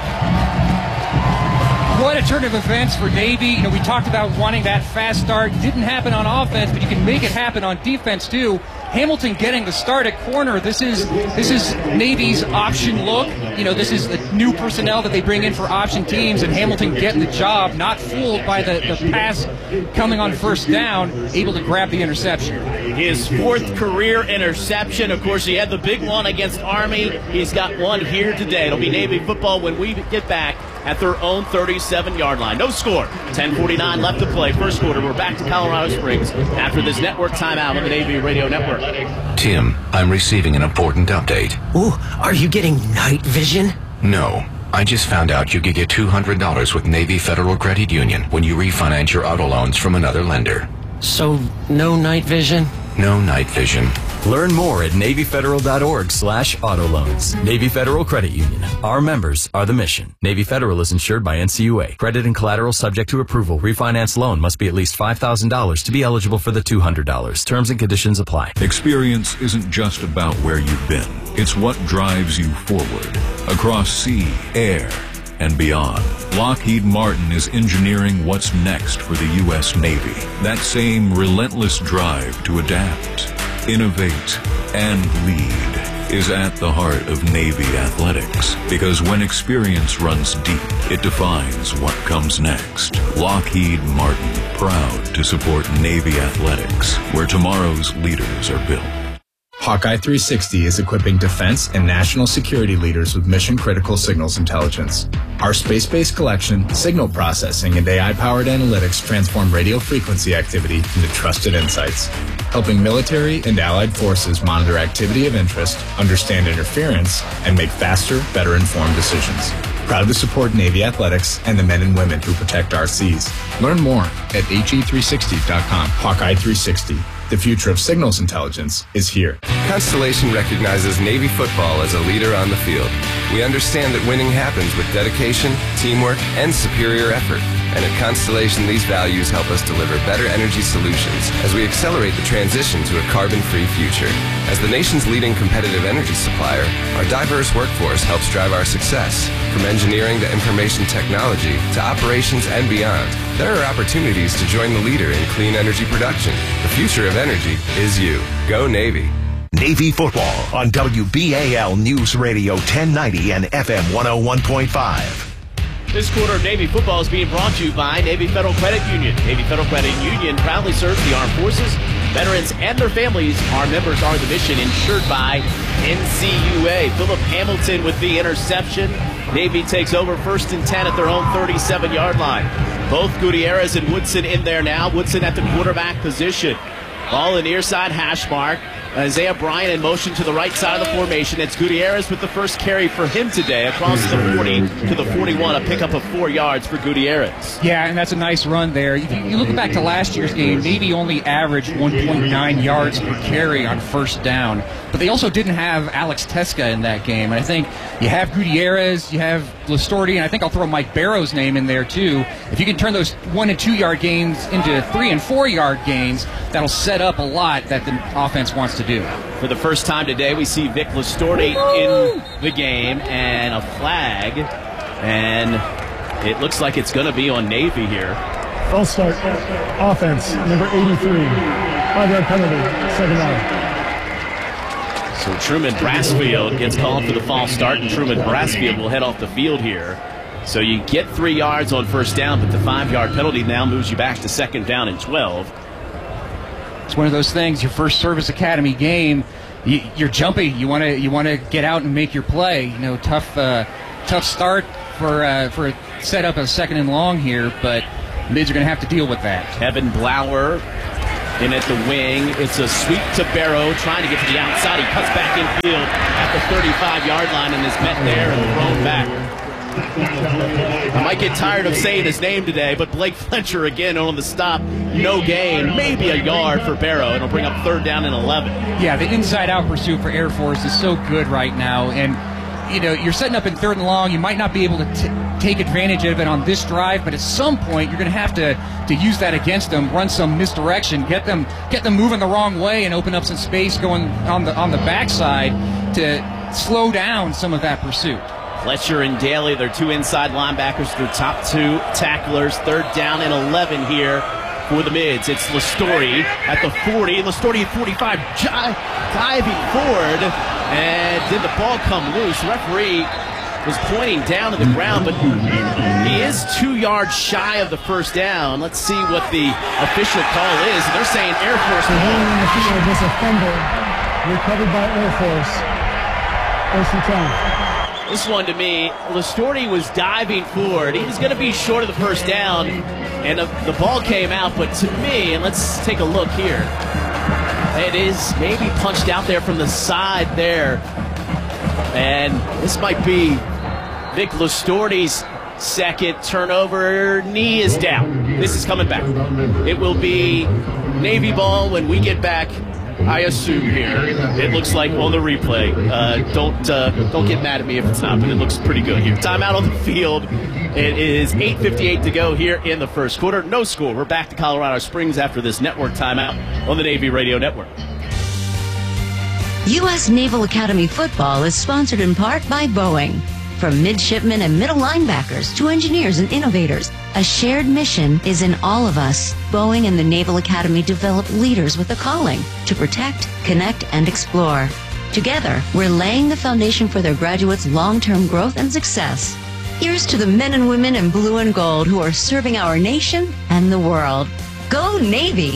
What a turn of events for Navy. You know, we talked about wanting that fast start. Didn't happen on offense, but you can make it happen on defense too. Hamilton getting the start at corner. This is this is Navy's option look. You know, this is the new personnel that they bring in for option teams, and Hamilton getting the job, not fooled by the, the pass coming on first down, able to grab the interception. His fourth career interception. Of course, he had the big one against Army. He's got one here today. It'll be Navy football when we get back at their own thirty-seven-yard line. No score. ten forty-nine left to play. First quarter. We're back to Colorado Springs after this network timeout on the Navy Radio Network. Tim, I'm receiving an important update. Ooh, are you getting night vision? No. I just found out you could get two hundred dollars with Navy Federal Credit Union when you refinance your auto loans from another lender. So, no night vision? No night vision. Learn more at NavyFederal.org slash auto loans. Navy Federal Credit Union. Our members are the mission. Navy Federal is insured by N C U A. Credit and collateral subject to approval. Refinance loan must be at least five thousand dollars to be eligible for the two hundred dollars. Terms and conditions apply. Experience isn't just about where you've been. It's what drives you forward. Across sea, air, and beyond. Lockheed Martin is engineering what's next for the U S Navy. That same relentless drive to adapt, innovate, and lead is at the heart of Navy athletics. Because when experience runs deep, it defines what comes next. Lockheed Martin, proud to support Navy athletics, where tomorrow's leaders are built. Hawkeye three sixty is equipping defense and national security leaders with mission-critical signals intelligence. Our space-based collection, signal processing, and A I-powered analytics transform radio frequency activity into trusted insights, helping military and allied forces monitor activity of interest, understand interference, and make faster, better-informed decisions. Proud to support Navy athletics and the men and women who protect our seas. Learn more at H E three sixty dot com. Hawkeye three sixty. The future of signals intelligence is here. Constellation recognizes Navy football as a leader on the field. We understand that winning happens with dedication, teamwork, and superior effort. And at Constellation, these values help us deliver better energy solutions as we accelerate the transition to a carbon-free future. As the nation's leading competitive energy supplier, our diverse workforce helps drive our success. From engineering to information technology to operations and beyond, there are opportunities to join the leader in clean energy production. The future of energy is you. Go Navy. Navy football on W B A L News Radio ten ninety and F M one oh one point five. This quarter of Navy football is being brought to you by Navy Federal Credit Union. Navy Federal Credit Union proudly serves the armed forces, veterans, and their families. Our members are the mission, insured by N C U A. Philip Hamilton with the interception. Navy takes over first and ten at their own thirty-seven-yard line. Both Gutierrez and Woodson in there now. Woodson at the quarterback position. Ball in near side hash mark. Isaiah Bryant in motion to the right side of the formation. It's Gutierrez with the first carry for him today across the forty to the forty-one, a pickup of four yards for Gutierrez. Yeah, and that's a nice run there. You, you look back to last year's game, Navy only averaged one point nine yards per carry on first down, but they also didn't have Alex Teska in that game. And I think you have Gutierrez, you have Listorti, and I think I'll throw Mike Barrow's name in there too. If you can turn those one and two yard gains into three and four yard gains, that'll set up a lot that the offense wants to do. For the first time today, we see Vic Listorti in the game and a flag, and it looks like it's going to be on Navy here. False start. Offense, number eighty-three. Five-yard penalty, second down. So Truman Brassfield gets called for the false start, and Truman Brassfield will head off the field here. So you get three yards on first down, but the five-yard penalty now moves you back to second down and twelve. It's one of those things. Your first Service Academy game, you, you're jumpy. You want to you want to get out and make your play. You know, tough uh, tough start for uh, for a setup of second and long here, but Mids are going to have to deal with that. Kevin Blauer in at the wing. It's a sweep to Barrow, trying to get to the outside. He cuts back infield at the thirty-five yard line and is met there and thrown back. I might get tired of saying his name today, but Blake Fletcher again on the stop. No gain, maybe a yard for Barrow. It'll bring up third down and eleven. Yeah, the inside-out pursuit for Air Force is so good right now. And, you know, you're setting up in third and long. You might not be able to t- take advantage of it on this drive, but at some point you're going to have to to use that against them, run some misdirection, get them get them moving the wrong way and open up some space going on the on the backside to slow down some of that pursuit. Fletcher and Daly, they're two inside linebackers, their top two tacklers. Third down and eleven here for the Mids. It's Listorti at the forty. Listorti at forty-five, j- diving forward. And did the ball come loose? The referee was pointing down to the ground, but he is two yards shy of the first down. Let's see what the official call is. They're saying Air Force. The holding the field was a fumble recovered by Air Force. First and ten. This one to me, Listorti was diving forward. He was going to be short of the first down, and the, the ball came out. But to me, and let's take a look here, it is maybe punched out there from the side there. And this might be Vic Listorti's second turnover. Knee is down. This is coming back. It will be Navy ball when we get back. I assume here it looks like on the replay. Uh, don't uh, don't get mad at me if it's not, but it looks pretty good here. Timeout on the field. It is eight fifty-eight to go here in the first quarter. No score. We're back to Colorado Springs after this network timeout on the Navy Radio Network. U S Naval Academy football is sponsored in part by Boeing. From midshipmen and middle linebackers to engineers and innovators, a shared mission is in all of us. Boeing and the Naval Academy develop leaders with a calling to protect, connect, and explore. Together, we're laying the foundation for their graduates' long-term growth and success. Here's to the men and women in blue and gold who are serving our nation and the world. Go Navy!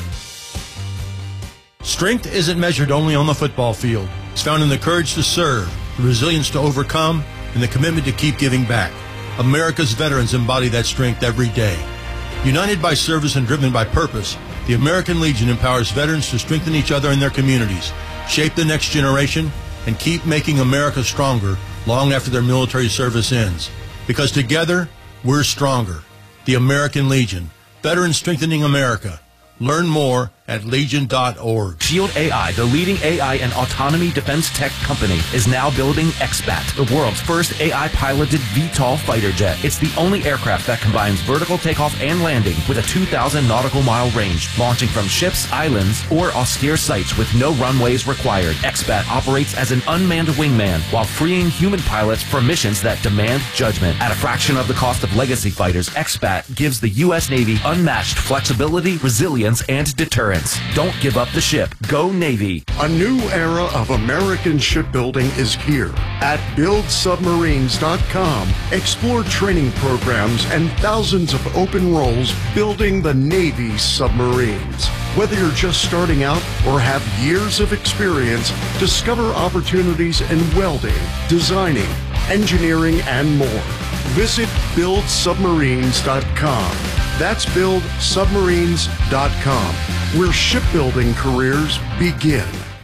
Strength isn't measured only on the football field. It's found in the courage to serve, the resilience to overcome, and the commitment to keep giving back. America's veterans embody that strength every day. United by service and driven by purpose, the American Legion empowers veterans to strengthen each other and their communities, shape the next generation, and keep making America stronger long after their military service ends. Because together, we're stronger. The American Legion. Veterans strengthening America. Learn more at legion dot org. Shield A I, the leading A I and autonomy defense tech company, is now building X BAT, the world's first A I-piloted V TOL fighter jet. It's the only aircraft that combines vertical takeoff and landing with a two thousand nautical mile range, launching from ships, islands, or austere sites with no runways required. X BAT operates as an unmanned wingman while freeing human pilots for missions that demand judgment. At a fraction of the cost of legacy fighters, X BAT gives the U S Navy unmatched flexibility, resilience, and deterrence. Don't give up the ship. Go Navy. A new era of American shipbuilding is here. At build submarines dot com, explore training programs and thousands of open roles building the Navy's submarines. Whether you're just starting out or have years of experience, discover opportunities in welding, designing, engineering, and more. Visit build submarines dot com. That's build submarines dot com, where shipbuilding careers begin.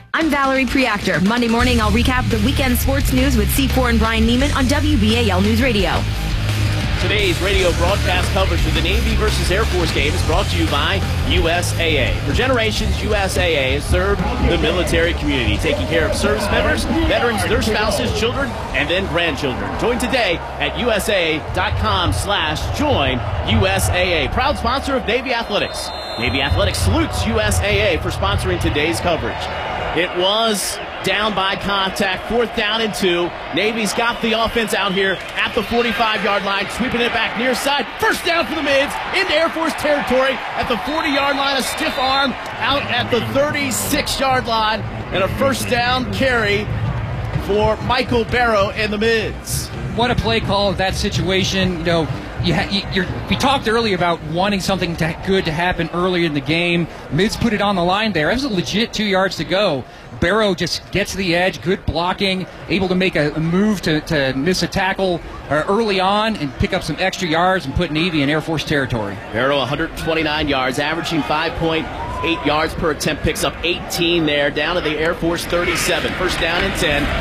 I'm Valerie Preactor. Monday morning, I'll recap the weekend sports news with C four and Brian Neiman on W B A L News Radio. Today's radio broadcast coverage of the Navy versus Air Force game is brought to you by U S A A. For generations, U S A A has served the military community, taking care of service members, veterans, their spouses, children, and then grandchildren. Join today at U S A A dot com slash join U S A A. Proud sponsor of Navy Athletics. Navy Athletics salutes U S A A for sponsoring today's coverage. It was down by contact, fourth down and two. Navy's got the offense out here at the forty-five-yard line, sweeping it back near side. First down for the Mids into Air Force territory at the forty-yard line. A stiff arm out at the thirty-six-yard line, and a first down carry for Michael Barrow and the Mids. What a play call of that situation. You know, you, ha- you you're, we talked earlier about wanting something to, good to happen early in the game. Mids put it on the line there. It was a legit two yards to go. Barrow just gets to the edge, good blocking, able to make a, a move to, to miss a tackle uh, early on and pick up some extra yards and put Navy in Air Force territory. Barrow, one hundred twenty-nine yards, averaging five point eight yards per attempt, picks up eighteen there, down to the Air Force thirty-seven. First down and ten.